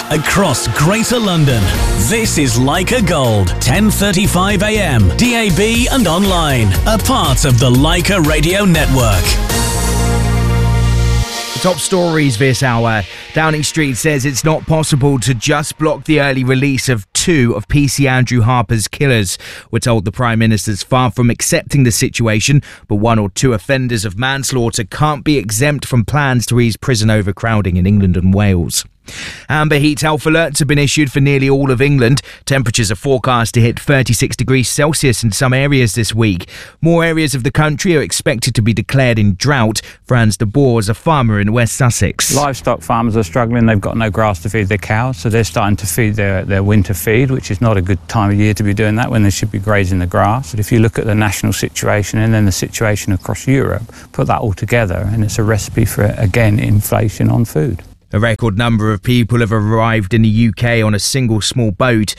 across Greater London. This is Leica Gold, 10:35 a.m, DAB and online. A part of the Leica Radio Network. Top stories this hour. Downing Street says it's not possible to just block the early release of 2 of PC Andrew Harper's killers. We're told the Prime Minister's far from accepting the situation, but 1 or 2 offenders of manslaughter can't be exempt from plans to ease prison overcrowding in England and Wales. Amber heat health alerts have been issued for nearly all of England. Temperatures are forecast to hit 36 degrees Celsius in some areas this week. More areas of the country are expected to be declared in drought. Franz de Boer is a farmer in West Sussex. Livestock farmers are struggling. They've got no grass to feed their cows, so they're starting to feed their winter feed, which is not a good time of year to be doing that when they should be grazing the grass. But if you look at the national situation and then the situation across Europe, put that all together and it's a recipe for, again, inflation on food. A record number of people have arrived in the UK on a single small boat.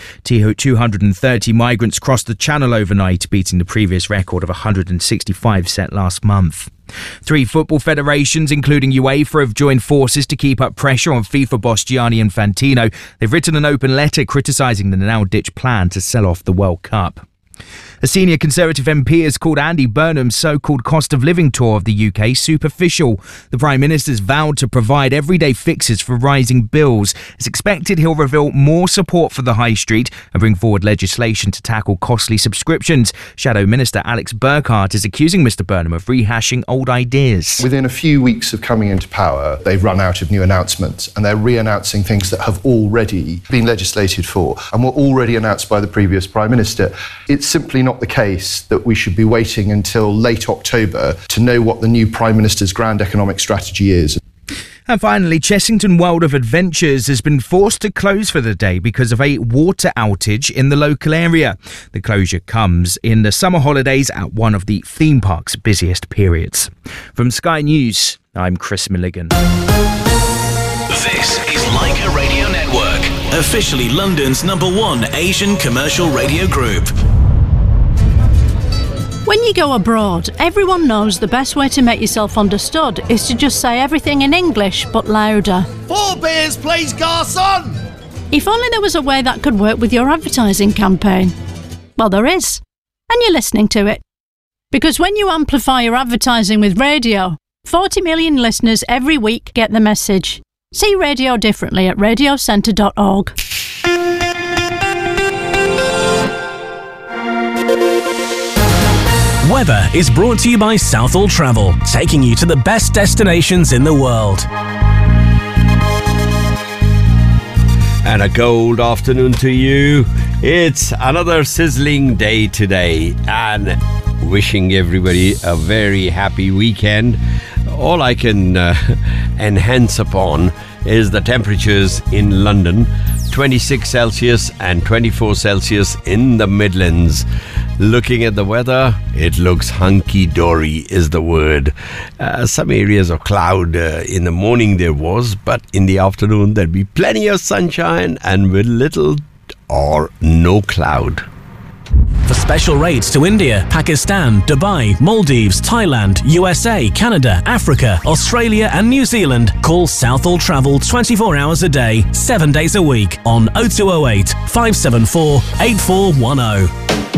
230 migrants crossed the Channel overnight, beating the previous record of 165 set last month. 3 football federations, including UEFA, have joined forces to keep up pressure on FIFA boss Gianni Infantino. They've written an open letter criticising the now-ditched plan to sell off the World Cup. A senior Conservative MP has called Andy Burnham's so-called cost of living tour of the UK superficial. The Prime Minister's vowed to provide everyday fixes for rising bills. It's expected he'll reveal more support for the High Street and bring forward legislation to tackle costly subscriptions. Shadow Minister Alex Burkhardt is accusing Mr Burnham of rehashing old ideas. Within a few weeks of coming into power, they've run out of new announcements and they're re-announcing things that have already been legislated for and were already announced by the previous Prime Minister. It's simply not the case that we should be waiting until late October to know what the new Prime Minister's grand economic strategy is. And finally, Chessington World of Adventures has been forced to close for the day because of a water outage in the local area. The closure comes in the summer holidays at one of the theme park's busiest periods. From Sky News, I'm Chris Milligan. This is Leica Radio Network, officially London's #1 Asian commercial radio group. When you go abroad, everyone knows the best way to make yourself understood is to just say everything in English, but louder. 4 beers, please, garçon! If only there was a way that could work with your advertising campaign. Well, there is. And you're listening to it. Because when you amplify your advertising with radio, 40 million listeners every week get the message. See radio differently at radiocentre.org. Weather is brought to you by Southall Travel, taking you to the best destinations in the world. And a gold afternoon to you. It's another sizzling day today, and wishing everybody a very happy weekend. All I can enhance upon is the temperatures in London, 26 Celsius and 24 Celsius in the Midlands. Looking at the weather, it looks hunky-dory is the word. Some areas of cloud in the morning there was, but in the afternoon there'll be plenty of sunshine and with little or no cloud. For special rates to India, Pakistan, Dubai, Maldives, Thailand, USA, Canada, Africa, Australia and New Zealand, call Southall Travel 24 hours a day, 7 days a week on 0208 574 8410.